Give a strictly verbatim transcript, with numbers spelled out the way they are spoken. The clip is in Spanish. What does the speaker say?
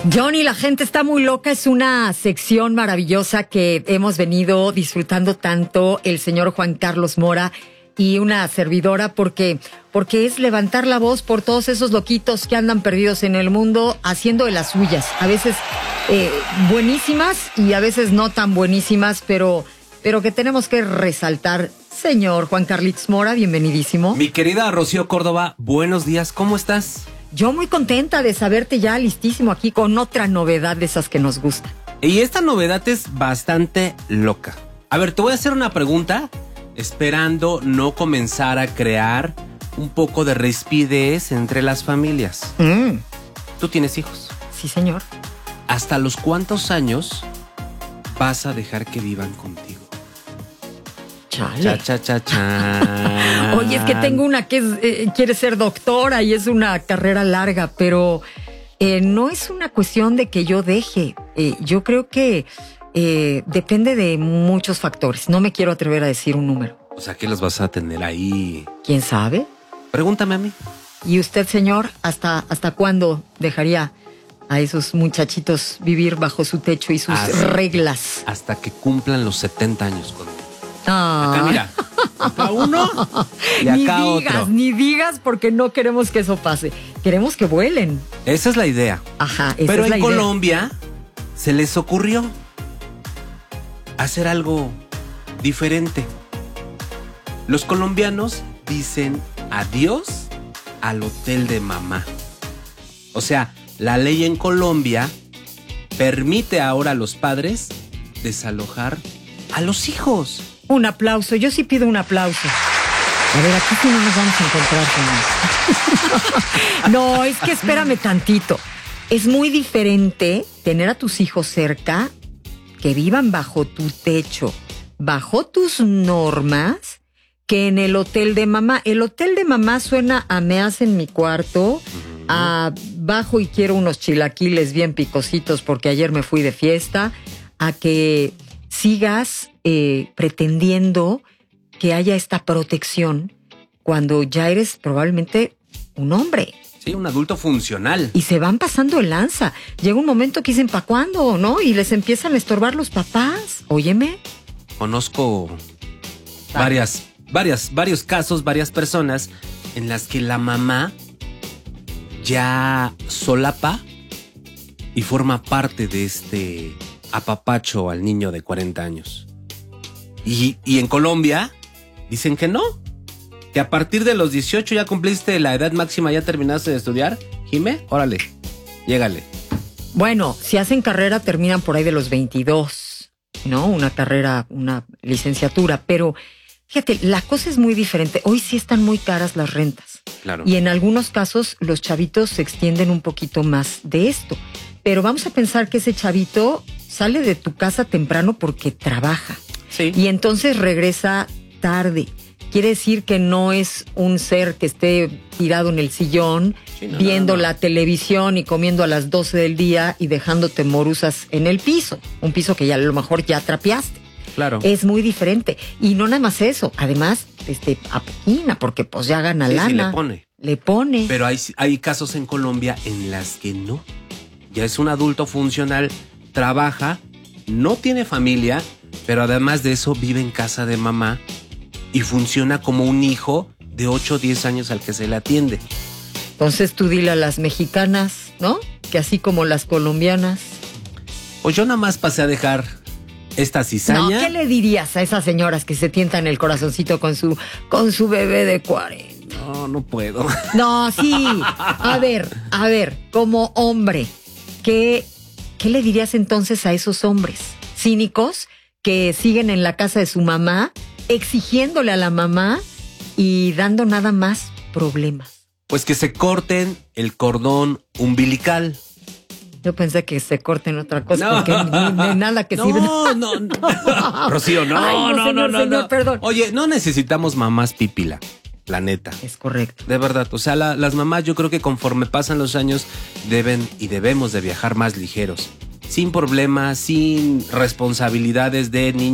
Johnny, la gente está muy loca. Es una sección maravillosa que hemos venido disfrutando tanto el señor Juan Carlos Mora y una servidora porque, porque es levantar la voz por todos esos loquitos que andan perdidos en el mundo haciendo de las suyas. A veces eh, buenísimas y a veces no tan buenísimas, pero, pero que tenemos que resaltar. Señor Juan Carlitos Mora, bienvenidísimo. Mi querida Rocío Córdoba, buenos días, ¿cómo estás? Yo muy contenta de saberte ya listísimo aquí con otra novedad de esas que nos gustan. Y esta novedad es bastante loca. A ver, te voy a hacer una pregunta, esperando no comenzar a crear un poco de rispidez entre las familias. Mm. ¿Tú tienes hijos? Sí, señor. ¿Hasta los cuántos años vas a dejar que vivan contigo? Chale. Cha, cha, cha, cha. Oye, es que tengo una que es, eh, quiere ser doctora y es una carrera larga, pero eh, no es una cuestión de que yo deje. Eh, yo creo que eh, depende de muchos factores. No me quiero atrever a decir un número. O sea, ¿qué los vas a tener ahí? ¿Quién sabe? Pregúntame a mí. ¿Y usted, señor, hasta, hasta cuándo dejaría a esos muchachitos vivir bajo su techo y sus hasta, reglas? Hasta que cumplan los setenta años conmigo. Ah. Acá mira, acá uno y acá ni digas, otro. Ni digas porque no queremos que eso pase. Queremos que vuelen. Esa es la idea. Ajá, esa Pero es la en idea. Colombia se les ocurrió hacer algo diferente. Los colombianos dicen adiós al hotel de mamá. O sea, la ley en Colombia permite ahora a los padres desalojar a los hijos. Un aplauso, yo sí pido un aplauso. A ver, aquí sí no nos vamos a encontrar con eso. No, es que espérame tantito. Es muy diferente tener a tus hijos cerca, que vivan bajo tu techo, bajo tus normas, que en el hotel de mamá. El hotel de mamá suena a me hacen mi cuarto, uh-huh. a bajo y quiero unos chilaquiles bien picositos porque ayer me fui de fiesta, a que sigas eh, pretendiendo que haya esta protección cuando ya eres probablemente un hombre. Sí, un adulto funcional. Y se van pasando el lanza. Llega un momento que dicen, ¿pa' cuándo? ¿No? Y les empiezan a estorbar los papás. Óyeme. Conozco varias, varias, varios casos, varias personas en las que la mamá ya solapa y forma parte de este apapacho al niño de cuarenta años. Y, y en Colombia dicen que no, que a partir de los dieciocho ya cumpliste la edad máxima, ya terminaste de estudiar, Jimé, órale, llégale. Bueno, si hacen carrera terminan por ahí de los veintidós, ¿no? Una carrera, una licenciatura, pero fíjate, la cosa es muy diferente. Hoy sí están muy caras las rentas. Claro. Y en algunos casos los chavitos se extienden un poquito más de esto. Pero vamos a pensar que ese chavito sale de tu casa temprano porque trabaja. Sí. Y entonces regresa tarde. Quiere decir que no es un ser que esté tirado en el sillón, sí, no, viendo no, no. la televisión y comiendo a las doce del día y dejándote morusas en el piso. Un piso que ya a lo mejor ya trapeaste. Claro. Es muy diferente. Y no nada más eso. Además, este, apoquina, porque pues ya gana sí, lana. Sí, le pone. Le pone. Pero hay, hay casos en Colombia en las que no. Ya es un adulto funcional, trabaja, no tiene familia, pero además de eso vive en casa de mamá y funciona como un hijo de ocho o diez años al que se le atiende. Entonces tú dile a las mexicanas, ¿no? Que así como las colombianas. Pues yo nada más pasé a dejar esta cizaña. No, ¿qué le dirías a esas señoras que se tientan el corazoncito con su, con su bebé de cuarenta? No, no puedo. No, sí. A ver, a ver, como hombre, ¿qué, qué le dirías entonces a esos hombres cínicos que siguen en la casa de su mamá, exigiéndole a la mamá y dando nada más problemas? Pues que se corten el cordón umbilical. Yo pensé que se corten otra cosa, no. Porque ni, ni nada que no, sirve. No, no. Rocío, no, Ay, no, no, señor, no, no, señor, no. Perdón. Oye, no necesitamos mamás pípila, la neta. Es correcto. De verdad, o sea, la, las mamás yo creo que conforme pasan los años deben y debemos de viajar más ligeros. Sin problemas, sin responsabilidades de niños.